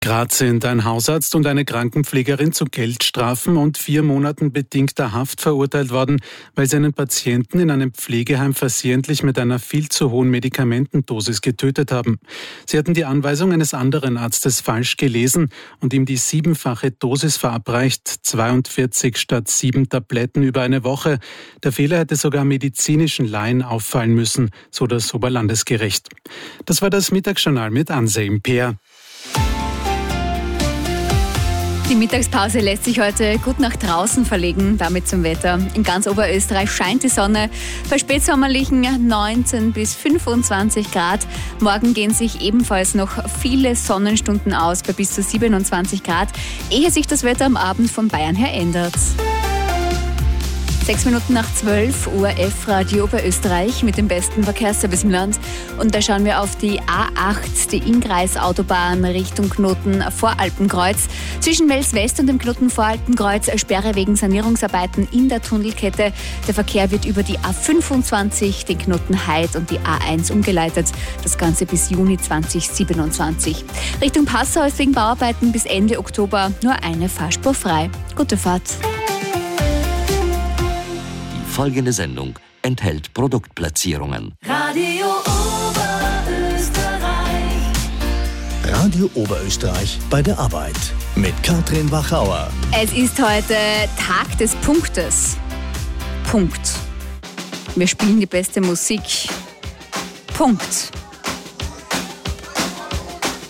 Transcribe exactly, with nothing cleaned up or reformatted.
Graz sind ein Hausarzt und eine Krankenpflegerin zu Geldstrafen und vier Monaten bedingter Haft verurteilt worden, weil sie einen Patienten in einem Pflegeheim versehentlich mit einer viel zu hohen Medikamentendosis getötet haben. Sie hatten die Anweisung eines anderen Arztes falsch gelesen und ihm die siebenfache Dosis verabreicht, zweiundvierzig statt sieben Tabletten über eine Woche. Der Fehler hätte sogar medizinischen Laien auffallen müssen, so das Oberlandesgericht. Das war das Mittagsjournal mit Anselm Peer. Die Mittagspause lässt sich heute gut nach draußen verlegen, damit zum Wetter. In ganz Oberösterreich scheint die Sonne bei spätsommerlichen neunzehn bis fünfundzwanzig Grad. Morgen gehen sich ebenfalls noch viele Sonnenstunden aus bei bis zu siebenundzwanzig Grad, ehe sich das Wetter am Abend von Bayern her ändert. Sechs Minuten nach zwölf, O R F-Radio Oberösterreich mit dem besten Verkehrsservice im Land. Und da schauen wir auf die A acht, die Innkreisautobahn Richtung Knoten vor Alpenkreuz. Zwischen Wels West und dem Knoten vor Alpenkreuz Sperre wegen Sanierungsarbeiten in der Tunnelkette. Der Verkehr wird über die A fünfundzwanzig, den Knoten Heid und die A eins umgeleitet. Das Ganze bis Juni zweitausendsiebenundzwanzig. Richtung Passau ist wegen Bauarbeiten bis Ende Oktober nur eine Fahrspur frei. Gute Fahrt. Folgende Sendung enthält Produktplatzierungen. Radio Oberösterreich. Radio Oberösterreich bei der Arbeit mit Katrin Wachauer. Es ist heute Tag des Punktes. Punkt. Wir spielen die beste Musik. Punkt.